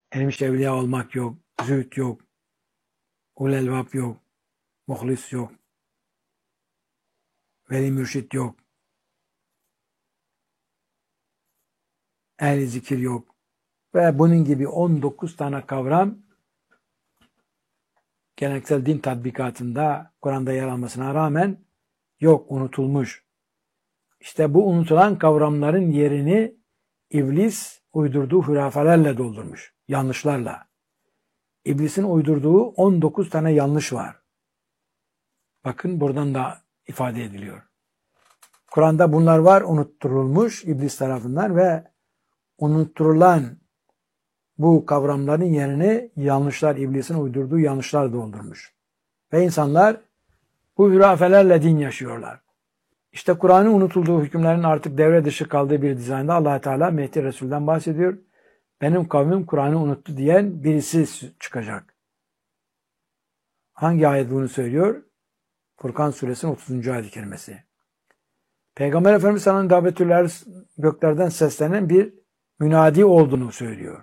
Ermiş evliya olmak yok, zühd yok, ulelvab yok, muhlis yok, veli mürşit yok, ehli zikir yok ve bunun gibi 19 tane kavram geleneksel din tatbikatında Kur'an'da yer almasına rağmen yok, unutulmuş. İşte bu unutulan kavramların yerini iblis uydurduğu hurafelerle doldurmuş, yanlışlarla. İblisin uydurduğu 19 tane yanlış var. Bakın buradan da ifade ediliyor. Kur'an'da bunlar var, unutturulmuş iblis tarafından ve unutturulan bu kavramların yerini yanlışlar, iblisin uydurduğu yanlışlar doldurmuş. Ve insanlar bu hurafelerle din yaşıyorlar. İşte Kur'an'ın unutulduğu hükümlerin artık devre dışı kaldığı bir dizaynda Allah Teala Mehdi Resul'den bahsediyor. Benim kavmim Kur'an'ı unuttu diyen birisi çıkacak. Hangi ayet bunu söylüyor? Furkan suresinin 30. ayet-i kerimesi. Peygamber Efendimiz sana davetüller göklerden seslenen bir münadi olduğunu söylüyor.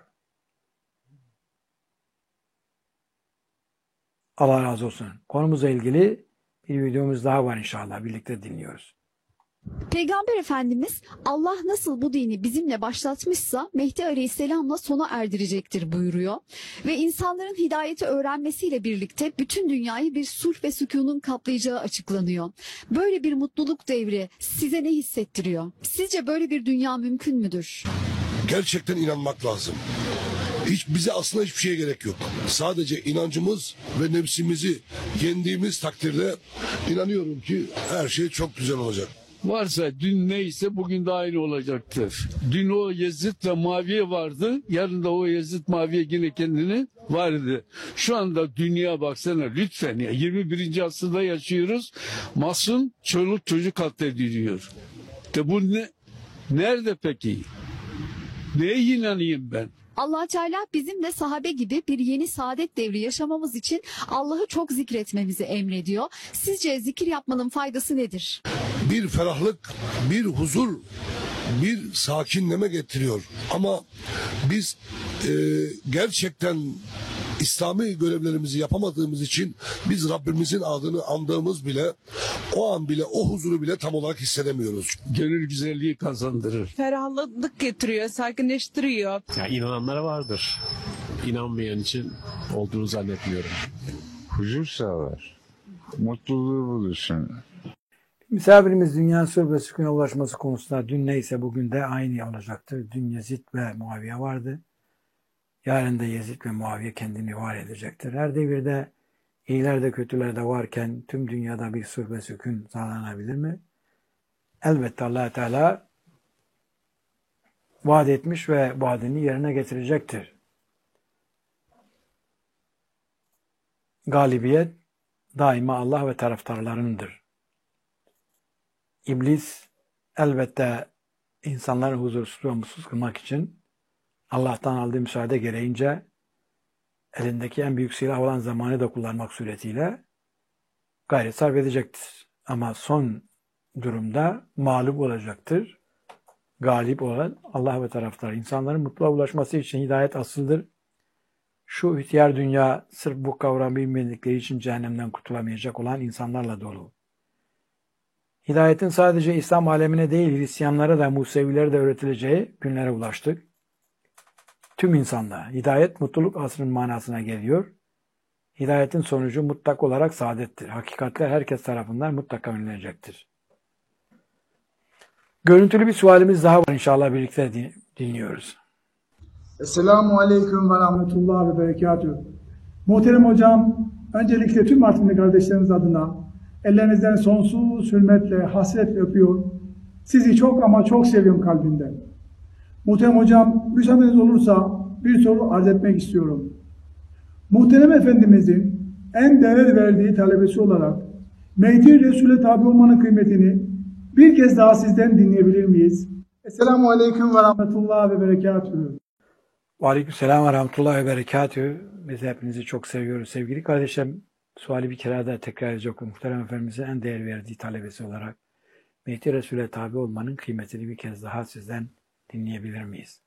Allah razı olsun. Konumuzla ilgili bir videomuz daha var inşallah. Birlikte dinliyoruz. Peygamber Efendimiz Allah nasıl bu dini bizimle başlatmışsa Mehdi Aleyhisselam'la sona erdirecektir buyuruyor. Ve insanların hidayeti öğrenmesiyle birlikte bütün dünyayı bir sulh ve sükunun kaplayacağı açıklanıyor. Böyle bir mutluluk devri size ne hissettiriyor? Sizce böyle bir dünya mümkün müdür? Gerçekten inanmak lazım. Bize aslında hiçbir şeye gerek yok. Sadece inancımız ve nefsimizi yendiğimiz takdirde inanıyorum ki her şey çok güzel olacak. Varsa dün neyse bugün de aynı olacaktır. Dün o Yezid ve Muaviye vardı. Yarın da o Yezid Muaviye yine kendini vardı. Şu anda dünya baksana lütfen ya 21. asırda yaşıyoruz. Masum çoluk çocuk katlediliyor. De bu ne? Nerede peki? Neye inanayım ben? Allah Teala bizimle sahabe gibi bir yeni saadet devri yaşamamız için Allah'ı çok zikretmemizi emrediyor. Sizce zikir yapmanın faydası nedir? Bir ferahlık, bir huzur, bir sakinleme getiriyor. Ama biz gerçekten İslami görevlerimizi yapamadığımız için biz Rabbimizin adını andığımız bile o an bile o huzuru bile tam olarak hissedemiyoruz. Gönül güzelliği kazandırır. Ferahlık getiriyor, sakinleştiriyor. Ya inananlara vardır. İnanmayan için olduğunu zannetmiyorum. Huzur sağlar. Mutluluğu bulursun. Misafirimiz dünya sır ve sükûne ulaşması konusunda dün neyse bugün de aynı olacaktır. Dün Yezid ve Muaviye vardı. Yarın da Yezid ve Muaviye kendini var edecektir. Her devirde iyiler de kötüler de varken tüm dünyada bir sır ve sükun sağlanabilir mi? Elbette Allah Teala vaat etmiş ve vaadini yerine getirecektir. Galibiyet daima Allah ve taraftarlarındır. İblis elbette insanları huzursuz ve mutsuz kılmak için Allah'tan aldığı müsaade gereğince elindeki en büyük silah olan zamanı da kullanmak suretiyle gayret sarf edecektir. Ama son durumda mağlup olacaktır. Galip olan Allah ve taraftarı. İnsanların mutluluğa ulaşması için hidayet asıldır. Şu ihtiyar dünya sırf bu kavramı bilmedikleri için cehennemden kurtulamayacak olan insanlarla dolu. Hidayetin sadece İslam alemine değil Hristiyanlara da Musevilere de öğretileceği günlere ulaştık. Tüm insanlığa hidayet mutluluk asrının manasına geliyor. Hidayetin sonucu mutlak olarak saadettir. Hakikatler herkes tarafından mutlaka önlenecektir. Görüntülü bir sualimiz daha var inşallah birlikte dinliyoruz. Esselamu Aleyküm ve Rahmetullah ve Berekatühü. Muhterem hocam, öncelikle tüm Artvinli kardeşlerimiz adına ellerinizden sonsuz hürmetle, hasretle öpüyor. Sizi çok ama çok seviyorum kalbimden. Muhterem hocam, müsaadeniz olursa bir soru arz etmek istiyorum. Muhterem Efendimizin en değer verdiği talebesi olarak Mehdi Resul'e tabi olmanın kıymetini bir kez daha sizden dinleyebilir miyiz? Esselamu Aleyküm ve Rahmetullah ve Berekatühü. Aleykümselam ve Rahmetullah ve Berekatühü. Biz hepinizi çok seviyoruz. Sevgili kardeşim, suali bir kere daha tekrar edecek. Muhterem Efendimiz'in en değer verdiği talebesi olarak Mehdi Resul'e tabi olmanın kıymetini bir kez daha sizden dinleyebilir miyiz?